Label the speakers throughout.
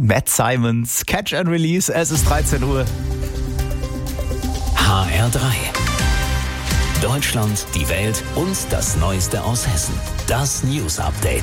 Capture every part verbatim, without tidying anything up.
Speaker 1: Matt Simons, Catch and Release. Es ist dreizehn Uhr.
Speaker 2: H R drei. Deutschland, die Welt und das Neueste aus Hessen. Das News Update.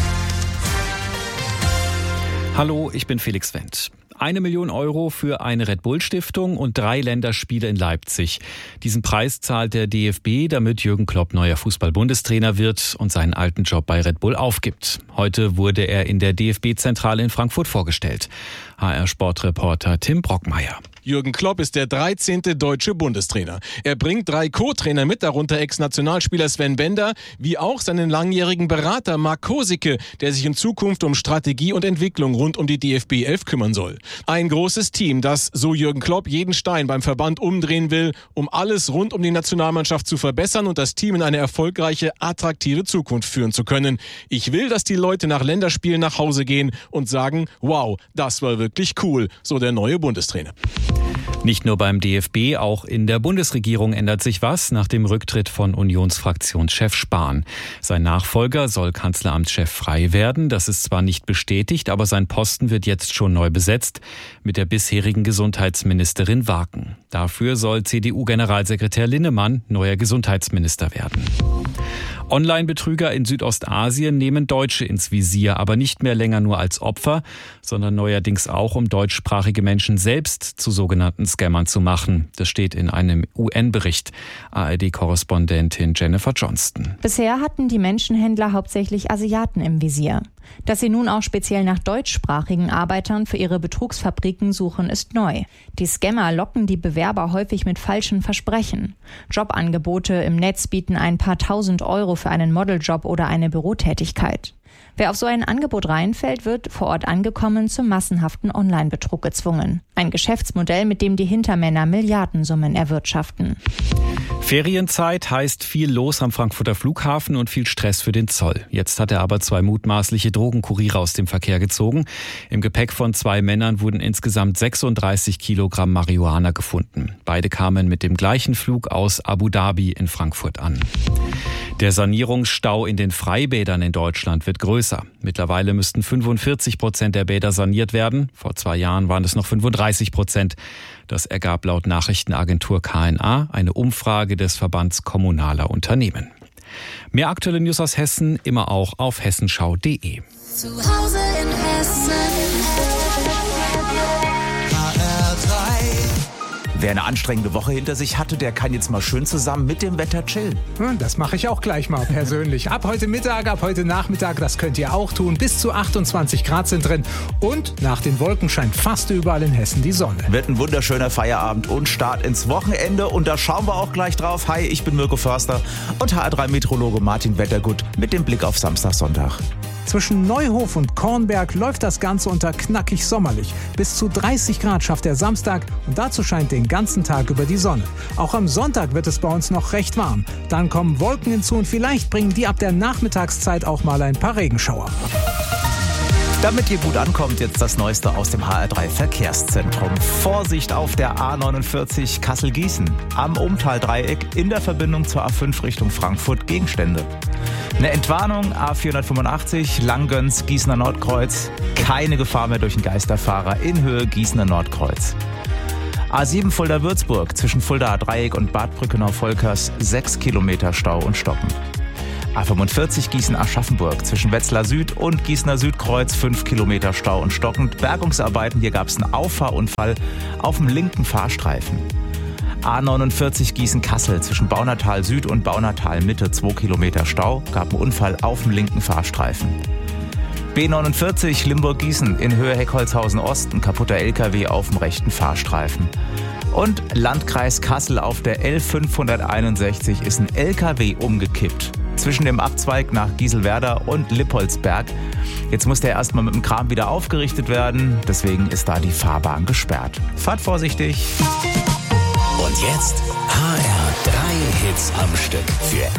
Speaker 3: Hallo, ich bin Felix Wendt. Eine Million Euro für eine Red Bull Stiftung und drei Länderspiele in Leipzig. Diesen Preis zahlt der D F B, damit Jürgen Klopp neuer Fußball-Bundestrainer wird und seinen alten Job bei Red Bull aufgibt. Heute wurde er in der D F B-Zentrale in Frankfurt vorgestellt. H R-Sportreporter Tim Brockmeier.
Speaker 4: Jürgen Klopp ist der dreizehnte deutsche Bundestrainer. Er bringt drei Co-Trainer mit, darunter Ex-Nationalspieler Sven Bender, wie auch seinen langjährigen Berater Marc Kosicke, der sich in Zukunft um Strategie und Entwicklung rund um die D F B elf kümmern soll. Ein großes Team, das, so Jürgen Klopp, jeden Stein beim Verband umdrehen will, um alles rund um die Nationalmannschaft zu verbessern und das Team in eine erfolgreiche, attraktive Zukunft führen zu können. Ich will, dass die Leute nach Länderspielen nach Hause gehen und sagen, wow, das war wirklich cool, so der neue Bundestrainer.
Speaker 3: Nicht nur beim D F B, auch in der Bundesregierung ändert sich was nach dem Rücktritt von Unionsfraktionschef Spahn. Sein Nachfolger soll Kanzleramtschef Frey werden. Das ist zwar nicht bestätigt, aber sein Posten wird jetzt schon neu besetzt mit der bisherigen Gesundheitsministerin Waken. Dafür soll C D U-Generalsekretär Linnemann neuer Gesundheitsminister werden. Online-Betrüger in Südostasien nehmen Deutsche ins Visier, aber nicht mehr länger nur als Opfer, sondern neuerdings auch, um deutschsprachige Menschen selbst zu sogenannten Scammern zu machen. Das steht in einem U N-Bericht. A R D-Korrespondentin Jennifer Johnston.
Speaker 5: Bisher hatten die Menschenhändler hauptsächlich Asiaten im Visier. Dass sie nun auch speziell nach deutschsprachigen Arbeitern für ihre Betrugsfabriken suchen, ist neu. Die Scammer locken die Bewerber häufig mit falschen Versprechen. Jobangebote im Netz bieten ein paar tausend Euro für einen Modeljob oder eine Bürotätigkeit. Wer auf so ein Angebot reinfällt, wird vor Ort angekommen zum massenhaften Online-Betrug gezwungen. Ein Geschäftsmodell, mit dem die Hintermänner Milliardensummen erwirtschaften.
Speaker 3: Ferienzeit heißt viel los am Frankfurter Flughafen und viel Stress für den Zoll. Jetzt hat er aber zwei mutmaßliche Drogenkuriere aus dem Verkehr gezogen. Im Gepäck von zwei Männern wurden insgesamt sechsunddreißig Kilogramm Marihuana gefunden. Beide kamen mit dem gleichen Flug aus Abu Dhabi in Frankfurt an. Der Sanierungsstau in den Freibädern in Deutschland wird größer. Mittlerweile müssten fünfundvierzig Prozent der Bäder saniert werden. Vor zwei Jahren waren es noch fünfunddreißig Prozent. Das ergab laut Nachrichtenagentur K N A eine Umfrage des Verbands kommunaler Unternehmen. Mehr aktuelle News aus Hessen immer auch auf hessenschau punkt de.
Speaker 6: Zu Hause in Hessen. H R drei.
Speaker 1: Wer eine anstrengende Woche hinter sich hatte, der kann jetzt mal schön zusammen mit dem Wetter chillen.
Speaker 7: Das mache ich auch gleich mal persönlich. Ab heute Mittag, ab heute Nachmittag, das könnt ihr auch tun. Bis zu achtundzwanzig Grad sind drin. Und nach den Wolken scheint fast überall in Hessen die Sonne.
Speaker 1: Wird ein wunderschöner Feierabend und Start ins Wochenende. Und da schauen wir auch gleich drauf. Hi, ich bin Mirko Förster und H R drei Meteorologe Martin Wettergut mit dem Blick auf Samstag, Sonntag.
Speaker 7: Zwischen Neuhof und Kornberg läuft das Ganze unter knackig sommerlich. Bis zu dreißig Grad schafft der Samstag und dazu scheint den ganzen Tag über die Sonne. Auch am Sonntag wird es bei uns noch recht warm. Dann kommen Wolken hinzu und vielleicht bringen die ab der Nachmittagszeit auch mal ein paar Regenschauer.
Speaker 1: Damit ihr gut ankommt, jetzt das Neueste aus dem H R drei Verkehrszentrum. Vorsicht auf der A neunundvierzig Kassel-Gießen. Am Umtaldreieck in der Verbindung zur A fünf Richtung Frankfurt Gegenstände. Eine Entwarnung A vierhundertfünfundachtzig Langgöns Gießener Nordkreuz. Keine Gefahr mehr durch den Geisterfahrer in Höhe Gießener Nordkreuz. A sieben Fulda-Würzburg zwischen Fuldaer Dreieck und Bad Brückenau-Volkers sechs Kilometer Stau und Stocken. A fünfundvierzig Gießen-Aschaffenburg zwischen Wetzlar Süd und Gießener Südkreuz fünf Kilometer Stau und stockend. Bergungsarbeiten, hier gab es einen Auffahrunfall auf dem linken Fahrstreifen. A neunundvierzig Gießen-Kassel zwischen Baunatal Süd und Baunatal Mitte zwei Kilometer Stau, gab einen Unfall auf dem linken Fahrstreifen. B neunundvierzig Limburg-Gießen in Höhe Heckholzhausen Osten, kaputter L K W auf dem rechten Fahrstreifen. Und Landkreis Kassel auf der L fünfhunderteinundsechzig ist ein L K W umgekippt. Zwischen dem Abzweig nach Gieselwerder und Lippoldsberg. Jetzt muss der erstmal mit dem Kran wieder aufgerichtet werden. Deswegen ist da die Fahrbahn gesperrt. Fahrt vorsichtig.
Speaker 2: Und jetzt H R drei Hits am Stück für